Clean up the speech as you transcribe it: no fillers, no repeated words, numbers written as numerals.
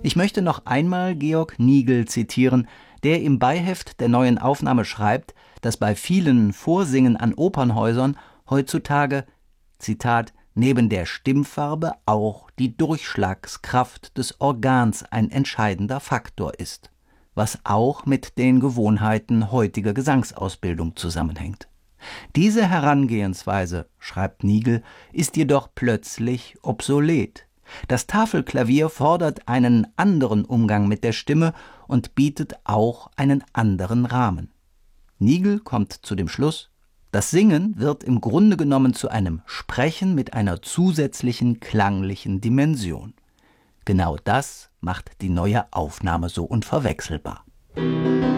Ich möchte noch einmal Georg Nigel zitieren, der im Beiheft der neuen Aufnahme schreibt, dass bei vielen Vorsingen an Opernhäusern heutzutage, Zitat, neben der Stimmfarbe auch die Durchschlagskraft des Organs ein entscheidender Faktor ist, was auch mit den Gewohnheiten heutiger Gesangsausbildung zusammenhängt. Diese Herangehensweise, schreibt Nigel, ist jedoch plötzlich obsolet. Das Tafelklavier fordert einen anderen Umgang mit der Stimme und bietet auch einen anderen Rahmen. Nigel kommt zu dem Schluss, das Singen wird im Grunde genommen zu einem Sprechen mit einer zusätzlichen klanglichen Dimension. Genau das macht die neue Aufnahme so unverwechselbar.